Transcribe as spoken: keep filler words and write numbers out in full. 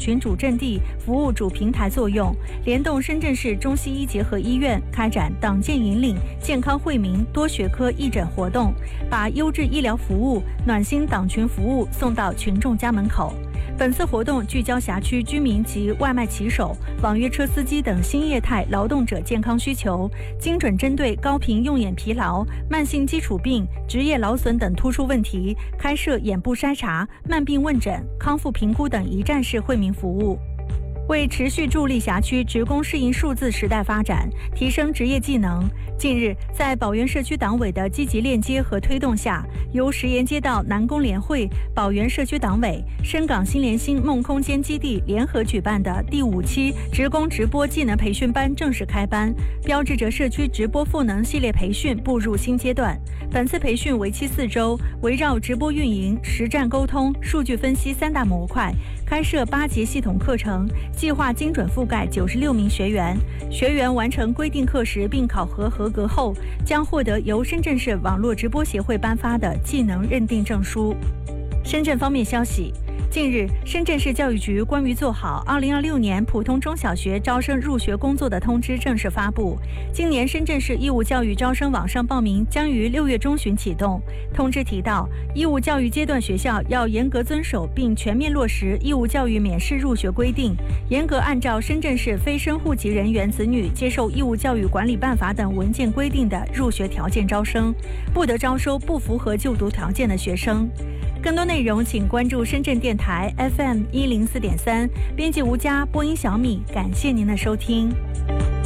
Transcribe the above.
群主阵地、服务主平台作用，联动深圳市中西医结合医院开展党建引领、健康惠民多学科义诊活动，把优质医疗服务、暖心党群服务送到群众家门口。本次活动聚焦辖区居民及外卖骑手、网约车司机等新业态劳动者健康需求，精准针对高频用眼疲劳、慢性基础病、职业劳损等突出问题，开设眼部筛查、慢病问诊、康复评估等一站式惠民服务。为持续助力辖区职工适应数字时代发展，提升职业技能，近日在宝源社区党委的积极链接和推动下，由石岩街道南工联会、宝源社区党委、深港新联心梦空间基地联合举办的第五期职工直播技能培训班正式开班，标志着社区直播赋能系列培训步入新阶段。本次培训为期四周，围绕直播运营、实战沟通、数据分析三大模块，开设八节系统课程，计划精准覆盖九十六名学员。学员完成规定课时并考核合格后，将获得由深圳市网络直播协会颁发的技能认定证书。深圳方面消息，近日，深圳市教育局关于做好二零二六年普通中小学招生入学工作的通知正式发布。今年深圳市义务教育招生网上报名将于六月中旬启动。通知提到，义务教育阶段学校要严格遵守并全面落实义务教育免试入学规定，严格按照深圳市非深户籍人员子女接受义务教育管理办法等文件规定的入学条件招生，不得招收不符合就读条件的学生。更多内容请关注深圳电台 F M 一零四点三，编辑吴佳，播音小米，感谢您的收听。